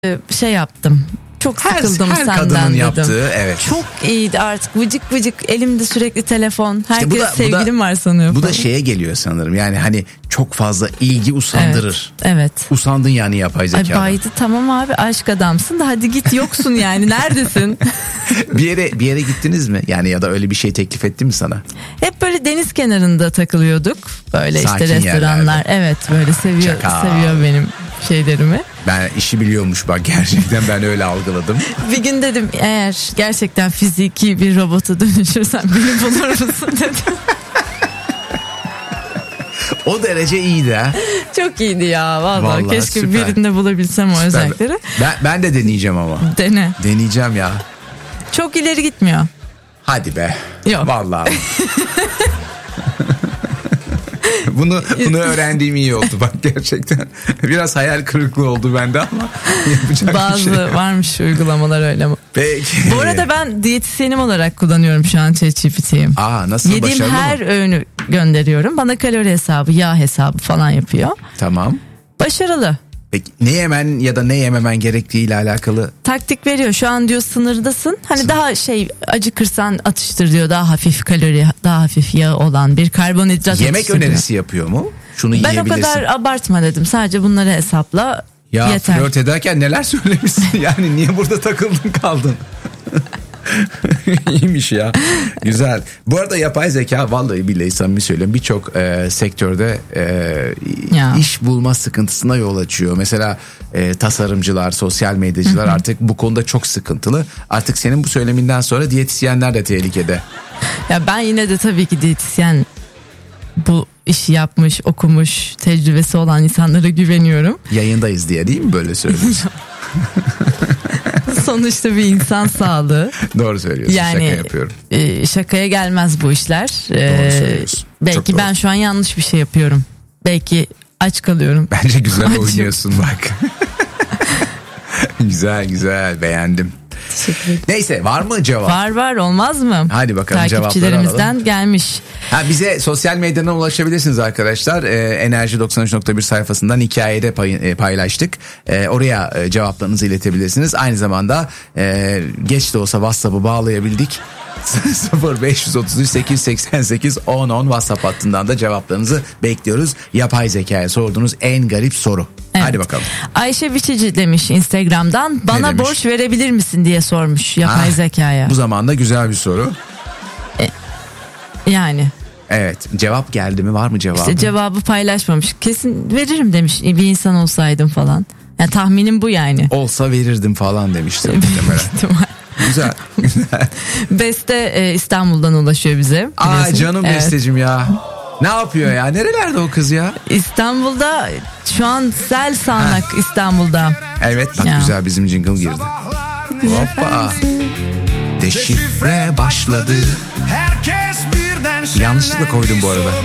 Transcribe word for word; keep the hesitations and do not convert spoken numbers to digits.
şey yaptım. Çok her, sıkıldım her senden kadının dedim. yaptığı, evet. Çok iyiydi artık, vıcık vıcık elimde sürekli telefon. Herkes İşte bu da, sevgilim bu da, var sanıyor. Bu falan. da şeye geliyor sanırım. Yani hani çok fazla ilgi usandırır. Evet. evet. Usandın yani yapay zekadan. Ay baydı, tamam abi, aşk adamsın da hadi git, yoksun yani, neredesin? bir yere bir yere gittiniz mi? Yani ya da öyle bir şey teklif etti mi sana? Hep böyle deniz kenarında takılıyorduk. Böyle Sakin işte restoranlar. yerlerde. Evet, böyle seviyor Çakal. seviyor benim şeylerimi. Ben işi biliyormuş bak, gerçekten ben öyle algıladım. Bir gün dedim, eğer gerçekten fiziki bir robota dönüşürsen beni bulur musun dedim. O derece iyiydi ha. Çok iyiydi ya vallahi. Vallahi Keşke süper. birinde bulabilsem o Süper. özellikleri. Ben, ben de deneyeceğim ama. Dene. Deneyeceğim ya. Çok ileri gitmiyor. Hadi be. Yok. Vallahi. bunu bunu öğrendiğim iyi oldu bak, gerçekten. Biraz hayal kırıklığı oldu bende ama yapacak Bazı bir şey yok. varmış uygulamalar öyle mi? Peki. Bu arada ben diyetisyenim olarak kullanıyorum şu an ChatGPT'yi. Aa, nasıl, Yediğim başarılı her mı? öğünü gönderiyorum. Bana kalori hesabı, yağ hesabı falan yapıyor. Tamam. Başarılı. Peki ne yemen ya da ne yememen gerektiği ile alakalı? Taktik veriyor. Şu an diyor sınırdasın. Hani daha şey, acıkırsan atıştır diyor. Daha hafif kalori, daha hafif yağ olan bir karbonhidrat Yemek atıştır diyor. önerisi yapıyor mu? Şunu Ben yiyebilirsin. o kadar abartma dedim. Sadece bunları hesapla. Ya yeter. flört ederken neler söylemişsin yani, niye burada takıldın kaldın? İyiymiş ya. Güzel. Bu arada yapay zeka, vallahi billahi samimi söylüyorum, birçok e, sektörde e, Ya. iş bulma sıkıntısına yol açıyor. Mesela e, tasarımcılar, sosyal medyacılar Hı hı. artık bu konuda çok sıkıntılı. Artık senin bu söyleminden sonra diyetisyenler de tehlikede. Ya ben yine de tabii ki diyetisyen, bu işi yapmış, okumuş, tecrübesi olan insanlara güveniyorum. Yayındayız diye değil mi böyle söylüyorsun? Sonuçta bir insan sağlığı. Doğru söylüyorsun. Yani şaka yapıyorum. e, şakaya gelmez bu işler. Doğru E, söylüyorsun. Çok belki doğru. ben şu an yanlış bir şey yapıyorum. Belki aç kalıyorum. Bence güzel Acım. oynuyorsun bak. Güzel güzel, beğendim. Teşekkür ederim. Neyse, var mı cevap? Var var, olmaz mı? Hadi bakalım, cevapları Takipçilerimizden alalım. gelmiş. Ha, bize sosyal medyadan ulaşabilirsiniz arkadaşlar. Ee, Enerji doksan üç nokta bir sayfasından hikayede pay, e, paylaştık. Ee, oraya e, cevaplarınızı iletebilirsiniz. Aynı zamanda e, geç de olsa WhatsApp'ı bağlayabildik. sıfır beş otuz üç sekiz yüz seksen sekiz on on WhatsApp hattından da cevaplarınızı bekliyoruz. Yapay zekaya sorduğunuz en garip soru. Evet. Hadi bakalım. Ayşe Biçici demiş Instagram'dan, bana demiş? borç verebilir misin diye sormuş yapay Ah, zekaya. Bu zamanda güzel bir soru. Yani Evet, cevap geldi mi, var mı cevabı? işte cevabı paylaşmamış. Kesin veririm demiş, bir insan olsaydım falan. Yani tahminim bu yani. Olsa verirdim falan demiştim muhtemelen. Güzel, güzel. Beste e, İstanbul'dan ulaşıyor bize. Aa, biliyorsun. canım Evet. bestecim ya. Ne yapıyor ya? Nerelerde o kız ya? İstanbul'da şu an sel sağanak İstanbul'da. Evet bak, Ya. güzel, bizim jingle girdi. Hoppa. Deşifre başladı. Herkes birden Yanlışlıkla koydum bu arada.